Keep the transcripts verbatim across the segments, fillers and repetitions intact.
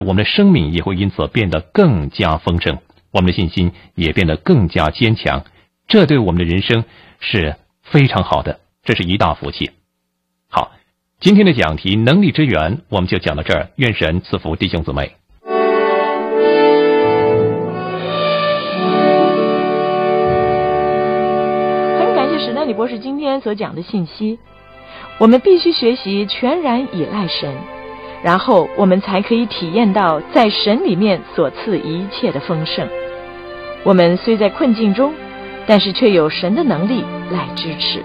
我们的生命也会因此变得更加丰盛，我们的信心也变得更加坚强，这对我们的人生是非常好的，这是一大福气。好，今天的讲题能力之源我们就讲到这儿，愿神赐福弟兄姊妹。 很感谢史丹理博士今天所讲的信息，我们必须学习全然依赖神，然后我们才可以体验到在神里面所赐一切的丰盛。我们虽在困境中，但是却有神的能力来支持。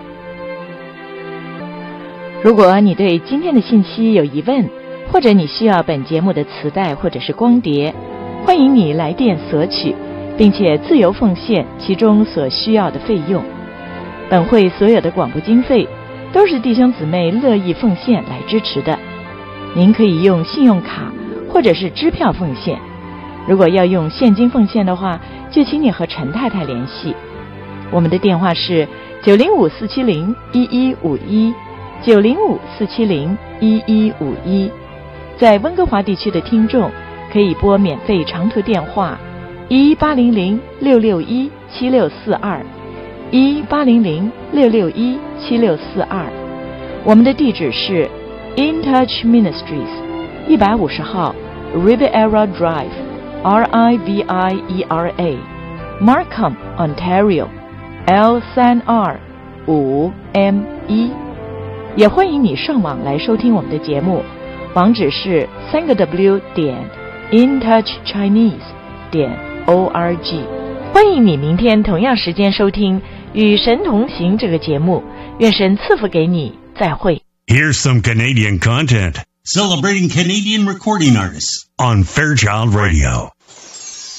如果你对今天的信息有疑问，或者你需要本节目的磁带或者是光碟，欢迎你来电索取，并且自由奉献其中所需要的费用。本会所有的广播经费都是弟兄姊妹乐意奉献来支持的。您可以用信用卡或者是支票奉献，如果要用现金奉献的话，就请你和陈太太联系。我们的电话是九零五四七零一一五一，九零五四七零一一五一。在温哥华地区的听众可以拨免费长途电话一八零零六六一七六四二，一八零零六六一七六四二。我们的地址是 In Touch Ministries 一百五十号 Riviera Drive R I V I E R A Markham Ontario L 三二五 M 一。也欢迎你上网来收听我们的节目，网址是三个 W 点 intouchchinese 点 org。欢迎你明天同样时间收听与神同行这个节目，愿神赐福给你，再会。 Here's some Canadian content celebrating Canadian recording artists on Fairchild Radio.